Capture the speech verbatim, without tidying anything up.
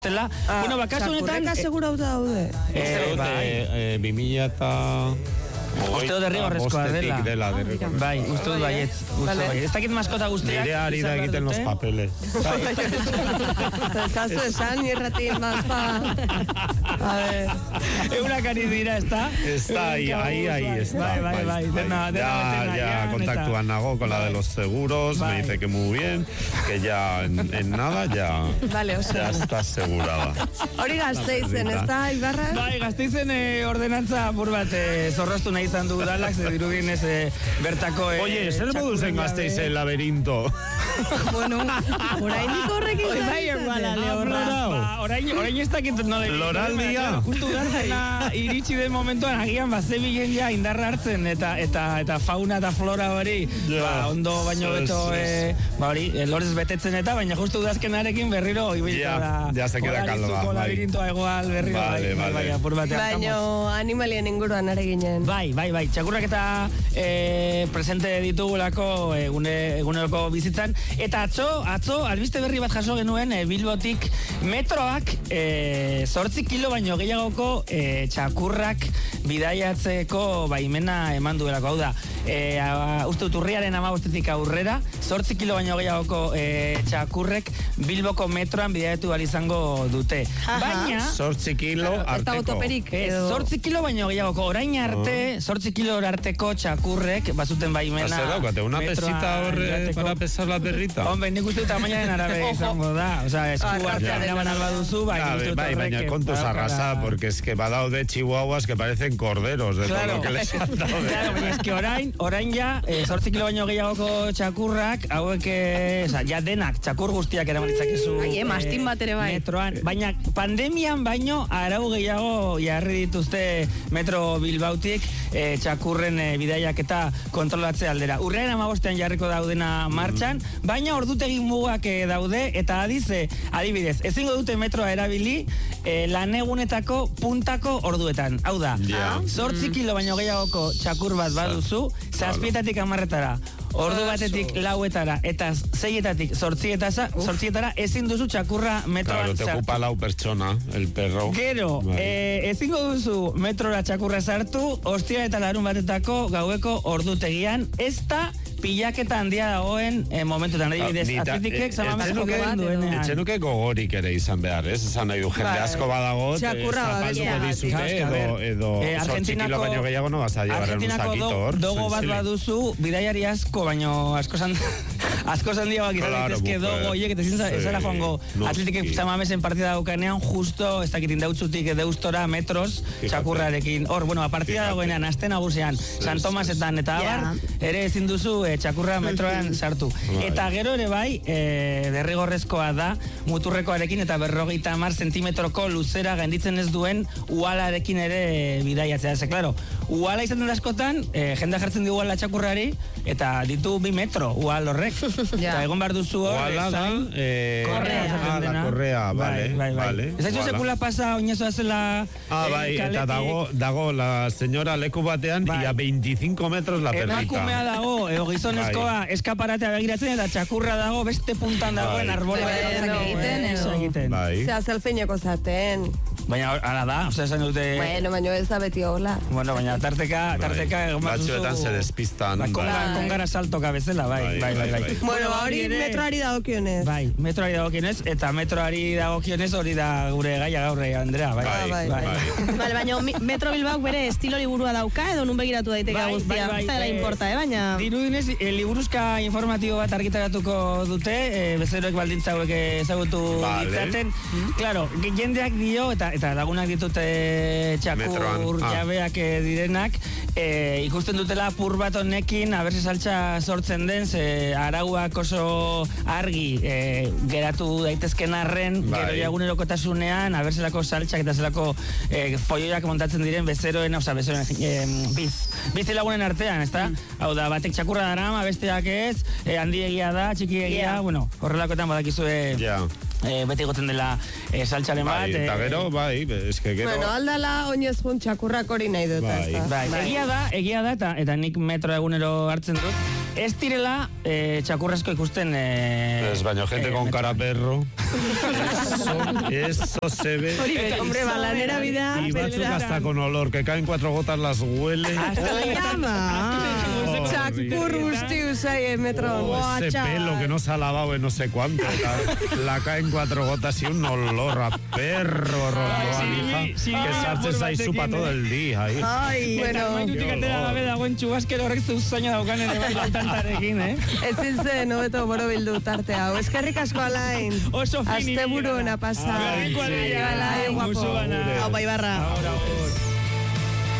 Tela, ah, bueno, bakazu honetan... Txakurreka segurauta daude. Eh, bai. bi mila eta... Uste dut derrigorrezkoa dela. dela bai, uste dut baietz. Ez dakit maskota guztiak. Nire ari da egiten los papeles. Zazu esan, irratin mazpa. A ver. Eurak ari dira, ez da? Ez da, ahí, ahí, está. Bai, bai, bai. Dena, ya, ya contactúan nago con la de los seguros, me dice que muy bien, que ya en, en nada ya, vale, o sea. ya está asegurada. Hori Gasteizen, ez da, Ibarra? Bai, Gasteizen eh, ordenantza apur bat eh, zorroztu nahi izan du udalak, ze dirudien ez eh, bertako... Eh, Oye, zer moduz en Gasteizen laberinto? Bueno, oraindik horrekin izan. Bai, eguala, lehorra. Orain, orain ez dakit nola... Loraldia. Justu udazena iritsi den momentuan, agian bat zebilen ja indarra hartzen, eta eta eta fauna eta flora hori, ba, ondo baino beto, eh, ba hori, lorez betetzen eta, baina justu udazkenarekin berriro ibilta da. Ja, se queda calva. Labirintoa egoal berriro. Vale, vale. Bai, apur batean. Baina animalien inguruan are ginen. Bai, bai, bai, txakurrak eta e, presente ditugulako egune, eguneroko bizitzan. Eta atzo, atzo, albiste berri bat jaso genuen e, Bilbotik metroak e, zortzi kilo baino gehiagoko e, txakurrak bidaiatzeko baimena eman duelako. Hau da, e, a, uste dut urriaren amabostetik aurrera, zortzi kilo baino gehiagoko e, txakurrek Bilboko metroan bidaiatu ahal izango dute. Baina... zortzi kilo arteko. Ez dago toperik. zortzi kilo baino gehiagoko, orain arte, zortzi kilo arteko txakurrek bazuten baimena. Zer daukate, una pesita horre para pesar la perrita. Hombre, nik uste dut amainaren arabe izango da. O sea, esku artean eraban albaduzu, bai, nik uste dut horrek. Baina kontuz arrasa, porque es que badaude chihuahuas que parecen corderos de todo lo que les han dado. Claro, baina es que orain, orain ja, zortzi kilo baino gehiagoko txakurrak, hauek, ja denak, txakur guztiak eraman ditzakezu. Ai, mastin bat ere bai. Metroan, baina pandemian baino arau gehiago jarri dituzte Metro Bilbautik e, txakurren e, bidaiak eta kontrolatze aldera. Urrean amabostean jarriko daudena martxan, baina ordutegi mugak e, daude, eta adize, adibidez, ezingo dute metroa erabili e, lanegunetako puntako orduetan. Hau da, zortzi kilo baino gehiagoko txakur bat baduzu, zazpietatik amarretara. Ordu batetik lauetara eta zeietatik zortzietara ezin duzu txakurra metroan sartu. Claro, te ocupa lau pertsona, el perro. Gero, vale. eh, ezingo duzu metrora txakurra sartu, ostia eta larun batetako gaueko ordutegian, ez da pilaketa handia dagoen eh, momentutan. Adibidez, atletikek zamamezko bat duenean. Etxenuke gogorik ere izan behar, ez? Esan nahi du, jende asko badagot, zapalduko dizute, edo zortzi kilo baino gehiago no vas a llevar en un saquito hor. Dogo bat baduzu, bidaiari asko, baino asko zan... asko zan diagoak izan daitezke dogo, oiek, eta ez zara joango atletikek zamamesen partida daukanean, justo, ez dakit indautzutik deustora metros, txakurrarekin. Hor, bueno, partida dagoenean, aste nagusian, San Tomasetan eta abar, ere ezin duzu txakurra metroan sartu. Eta gero ere bai, e, derrigorrezkoa da, muturrekoarekin eta berrogeita hamar zentimetroko luzera gainditzen ez duen ualarekin ere bidaiatzea. Ze, klaro, uala izaten da askotan, e, jende jartzen di uala txakurrari, eta ditu bi metro ual horrek. Eta egon behar duzu hor, uala da, korrea. Ah, la korrea, vale. Ez haitu sekula pasa oinezoa zela... Ah, bai, eta dago, dago la señora leku batean, y a veinticinco metros la perrita. Emakumea dago, ego gizonezkoa eskaparatea begiratzen eta txakurra dago beste puntan dagoen arbola egiten. Zea zelfeineko zaten. Baina ala da, osea esan dute... Bueno, baina ez da beti hola. Bueno, baina tarteka, tarteka... Batzuetan se despistan. Kongara saltoka bezala, bai, bai, bai. Bueno, hori metroari dagokionez. Bai, metroari dagokionez, eta metroari dagokionez hori da gure gaia gaurre, Andrea, bai. Bai, bai. Baina Metro Bilbaok bere estilo liburua dauka, edo nun begiratu daiteke guztia. Ez da importa, eh, baina... Dirudinez, liburuzka informatibo bat argitaratuko dute, bezeroek baldintza hauek ezagutu ditzaten. Claro, jendeak dio, eta eta lagunak ditute txakur jabeak direnak, ikusten dutela apur bat honekin, aberse saltza sortzen den, ze arauak oso argi geratu daitezken arren, gero egunerokotasunean, aberselako saltxak eta zelako folloiak montatzen diren bezeroen, oza, bezeroen biz, bizi lagunen artean, ez da? Hau da, batek txakurra darama, besteak ez, handiegia da, txikiegia, bueno, horrelakoetan badakizue... E, beti goten dela e, saltxaren bat. Bai, eta gero, bai, eske gero... Bueno, aldala oinezkun txakurrak hori nahi dut. Bai, bai, egia da, egia da, eta, eta nik metro egunero hartzen dut. ez direla eh, txakurrezko ikusten... Eh, es baño, gente eh, con cara perro. Eso, eso se ve. Hombre, balanera vida. Y batzuk hasta con olor, que caen cuatro gotas, las huele. Txakur guzti usai, Metron. Oh, ese pelo que no se ha lavado en no sé cuánto. La, la caen cuatro gotas y un olor a perro, Rondoa, hija. Sí, que sartzen ahí supa todo el día. Ahí. Ay, bueno. Mairutik atera gabe dagoen txugaskero horrek zuzaino daukan ere bai lantantarekin, eh? Ezin zen, hobeto boro bildu tarte hau. Eskerrik asko Alain. Oso fini. Asteburu ona pasa. Berriko aldia. Alain, guapo. Hau, bai barra. Ahora, ahora.